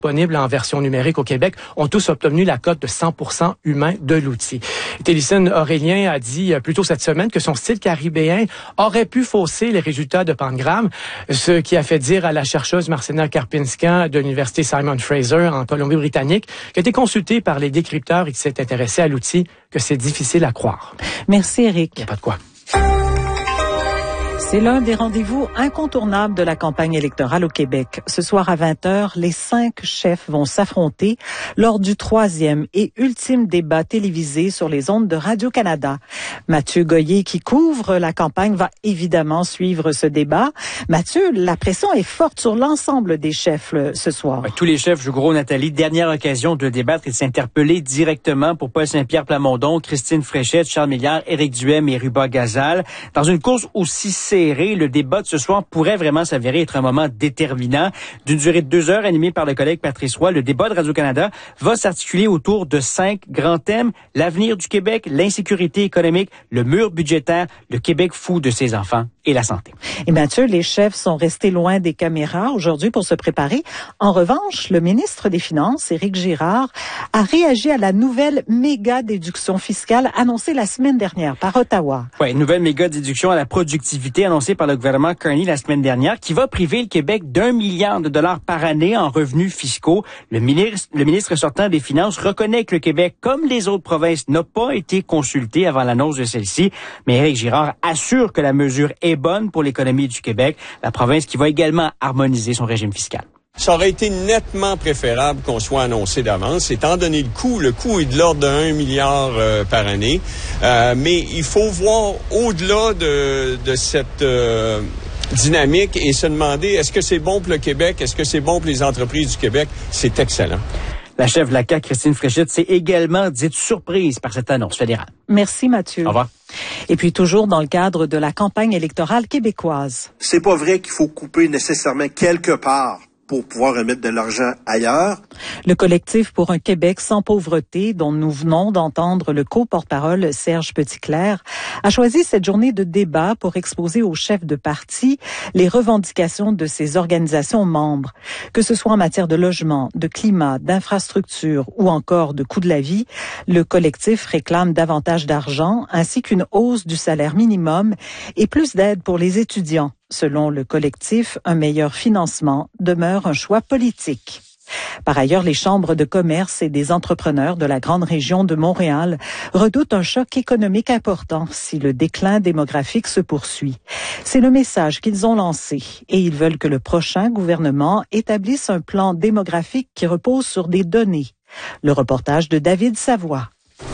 disponibles en version numérique au Québec ont tous obtenu la cote de 100% humain de l'outil. Télicine Aurélien a dit plus tôt cette semaine que son style caribéen aurait pu fausser les résultats de Pangram, ce qui a fait dire à la chercheuse Marcena Karpinska de l'Université Simon Fraser en Colombie-Britannique, qui a été consultée par les décrypteurs et qui s'est intéressée à l'outil, que c'est difficile à croire. Merci, Éric. Il n'y a pas de quoi. C'est l'un des rendez-vous incontournables de la campagne électorale au Québec. Ce soir à 20h, les 5 chefs vont s'affronter lors du 3e et ultime débat télévisé sur les ondes de Radio-Canada. Mathieu Goyer, qui couvre la campagne, va évidemment suivre ce débat. Mathieu, la pression est forte sur l'ensemble des chefs ce soir. Tous les chefs jouent gros, Nathalie. Dernière occasion de débattre et de s'interpeller directement pour Paul Saint-Pierre Plamondon, Christine Fréchette, Charles Milliard, Éric Duhem et Ruba Gazal. Dans une course aussi serrée, le débat de ce soir pourrait vraiment s'avérer être un moment déterminant. D'une durée de 2 heures, animé par le collègue Patrice Roy, le débat de Radio-Canada va s'articuler autour de 5 grands thèmes: l'avenir du Québec, l'insécurité économique, le mur budgétaire, le Québec fou de ses enfants et la santé. Et Mathieu, les chefs sont restés loin des caméras aujourd'hui pour se préparer. En revanche, le ministre des Finances, Éric Girard, a réagi à la nouvelle méga déduction fiscale annoncée la semaine dernière par Ottawa. Oui, nouvelle méga déduction à la productivité annoncée par le gouvernement Carney la semaine dernière, qui va priver le Québec d'1 milliard de dollars par année en revenus fiscaux. Le ministre sortant des Finances reconnaît que le Québec, comme les autres provinces, n'a pas été consulté avant l'annonce de celle-ci. Mais Éric Girard assure que la mesure est bonne pour l'économie du Québec, la province qui va également harmoniser son régime fiscal. Ça aurait été nettement préférable qu'on soit annoncé d'avance, étant donné le coût est de l'ordre de 1 milliard par année. Mais il faut voir au-delà de cette dynamique et se demander, est-ce que c'est bon pour le Québec? Est-ce que c'est bon pour les entreprises du Québec? C'est excellent. La chef de la CAQ, Christine Fréchette, s'est également dite surprise par cette annonce fédérale. Merci, Mathieu. Au revoir. Et puis toujours dans le cadre de la campagne électorale québécoise. C'est pas vrai qu'il faut couper nécessairement quelque part pour pouvoir remettre de l'argent ailleurs. Le collectif pour un Québec sans pauvreté, dont nous venons d'entendre le co-porte-parole Serge Petitclerc, a choisi cette journée de débat pour exposer aux chefs de parti les revendications de ses organisations membres. Que ce soit en matière de logement, de climat, d'infrastructure ou encore de coût de la vie, le collectif réclame davantage d'argent ainsi qu'une hausse du salaire minimum et plus d'aide pour les étudiants. Selon le collectif, un meilleur financement demeure un choix politique. Par ailleurs, les chambres de commerce et des entrepreneurs de la grande région de Montréal redoutent un choc économique important si le déclin démographique se poursuit. C'est le message qu'ils ont lancé et ils veulent que le prochain gouvernement établisse un plan démographique qui repose sur des données. Le reportage de David Savoie.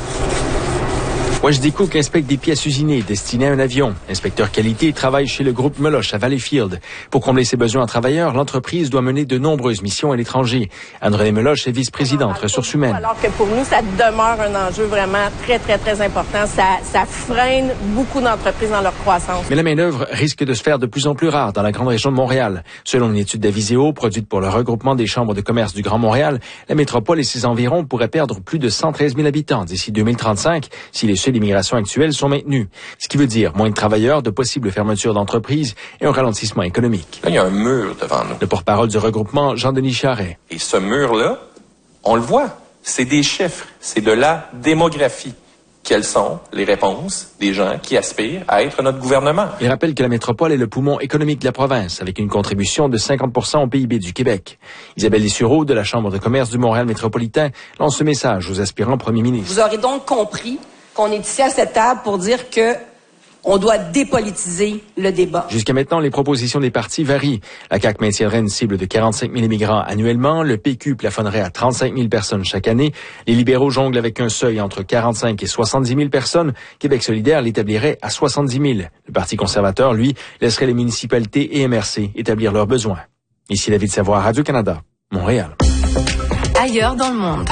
Wajdi Cook inspecte des pièces usinées destinées à un avion. Inspecteur qualité travaille chez le groupe Meloche à Valleyfield. Pour combler ses besoins en travailleurs, l'entreprise doit mener de nombreuses missions à l'étranger. Anne-Renée Meloche est vice-présidente ressources humaines. Alors que pour nous, ça demeure un enjeu vraiment très, très, très important. Ça freine beaucoup d'entreprises dans leur croissance. Mais la main-d'œuvre risque de se faire de plus en plus rare dans la grande région de Montréal. Selon une étude d'Aviseo produite pour le regroupement des chambres de commerce du Grand Montréal, la métropole et ses environs pourraient perdre plus de 113 000 habitants d'ici 2035 si les seuils d'immigration actuels sont maintenus. Ce qui veut dire moins de travailleurs, de possibles fermetures d'entreprises et un ralentissement économique. Là, il y a un mur devant nous. Le porte-parole du regroupement, Jean-Denis Charret. Et ce mur-là, on le voit, c'est des chiffres, c'est de la démographie. Quelles sont les réponses des gens qui aspirent à être notre gouvernement? Il rappelle que la métropole est le poumon économique de la province, avec une contribution de 50% au PIB du Québec. Isabelle Dessureau, de la Chambre de commerce du Montréal métropolitain, lance ce message aux aspirants premiers ministres. Vous aurez donc compris qu'on est ici à cette table pour dire que on doit dépolitiser le débat. Jusqu'à maintenant, les propositions des partis varient. La CAQ maintiendrait une cible de 45 000 immigrants annuellement. Le PQ plafonnerait à 35 000 personnes chaque année. Les libéraux jonglent avec un seuil entre 45 et 70 000 personnes. Québec solidaire l'établirait à 70 000. Le Parti conservateur, lui, laisserait les municipalités et MRC établir leurs besoins. Ici David Savoie, Radio-Canada, Montréal. Ailleurs dans le monde.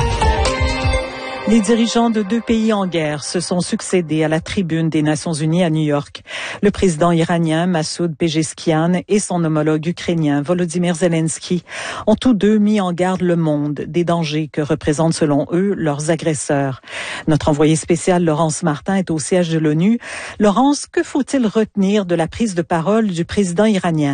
Les dirigeants de 2 pays en guerre se sont succédés à la tribune des Nations Unies à New York. Le président iranien Massoud Pezeshkian et son homologue ukrainien Volodymyr Zelensky ont tous deux mis en garde le monde des dangers que représentent selon eux leurs agresseurs. Notre envoyé spécial Laurence Martin est au siège de l'ONU. Laurence, que faut-il retenir de la prise de parole du président iranien?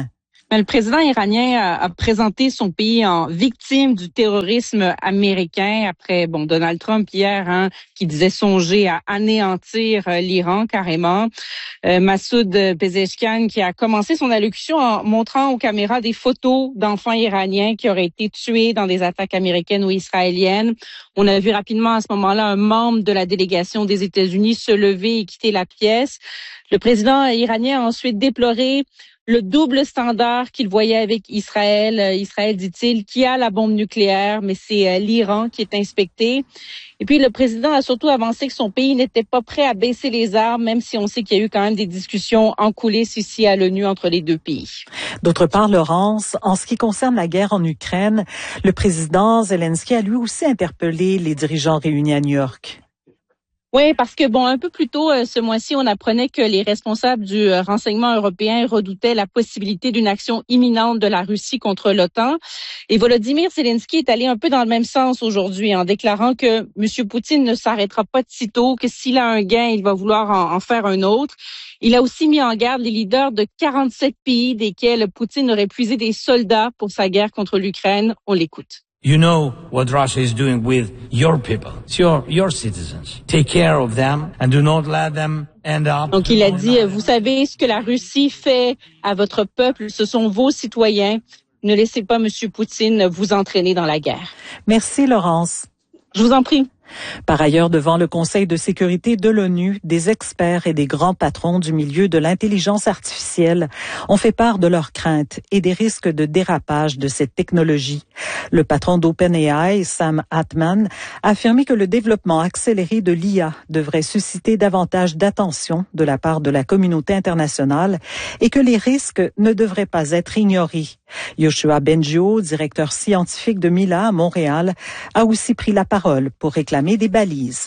Mais le président iranien a présenté son pays en victime du terrorisme américain après Donald Trump hier qui disait songer à anéantir l'Iran carrément. Massoud Pezeshkian qui a commencé son allocution en montrant aux caméras des photos d'enfants iraniens qui auraient été tués dans des attaques américaines ou israéliennes. On a vu rapidement à ce moment-là un membre de la délégation des États-Unis se lever et quitter la pièce. Le président iranien a ensuite déploré le double standard qu'il voyait avec Israël. Israël, dit-il, qui a la bombe nucléaire, mais c'est l'Iran qui est inspecté. Et puis, le président a surtout avancé que son pays n'était pas prêt à baisser les armes, même si on sait qu'il y a eu quand même des discussions en coulisses ici à l'ONU entre les deux pays. D'autre part, Laurence, en ce qui concerne la guerre en Ukraine, le président Zelensky a lui aussi interpellé les dirigeants réunis à New York. Oui, parce que un peu plus tôt ce mois-ci, on apprenait que les responsables du renseignement européen redoutaient la possibilité d'une action imminente de la Russie contre l'OTAN. Et Volodymyr Zelensky est allé un peu dans le même sens aujourd'hui en déclarant que M. Poutine ne s'arrêtera pas de sitôt, que s'il a un gain, il va vouloir en faire un autre. Il a aussi mis en garde les leaders de 47 pays desquels Poutine aurait puisé des soldats pour sa guerre contre l'Ukraine. On l'écoute. You know what Russia is doing with your people. It's your citizens. Take care of them and do not let them end up. Donc il a dit, vous savez ce que la Russie fait à votre peuple, ce sont vos citoyens. Ne laissez pas M. Poutine vous entraîner dans la guerre. Merci Laurence. Je vous en prie. Par ailleurs, devant le Conseil de sécurité de l'ONU, des experts et des grands patrons du milieu de l'intelligence artificielle ont fait part de leurs craintes et des risques de dérapage de cette technologie. Le patron d'OpenAI, Sam Altman, a affirmé que le développement accéléré de l'IA devrait susciter davantage d'attention de la part de la communauté internationale et que les risques ne devraient pas être ignorés. Yoshua Bengio, directeur scientifique de Mila à Montréal, a aussi pris la parole pour réclamer des balises.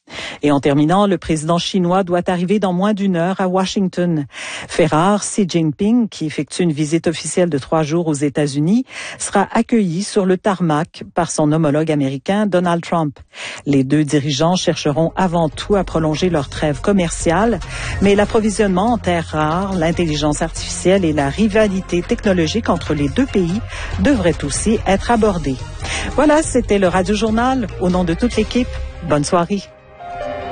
Et en terminant, le président chinois doit arriver dans moins d'une heure à Washington. Fait rare, Xi Jinping, qui effectue une visite officielle de 3 jours aux États-Unis, sera accueilli sur le tarmac par son homologue américain Donald Trump. Les deux dirigeants chercheront avant tout à prolonger leur trêve commerciale, mais l'approvisionnement en terres rares, l'intelligence artificielle et la rivalité technologique entre les deux pays devraient aussi être abordés. Voilà, c'était le Radio Journal. Au nom de toute l'équipe, bonne soirée.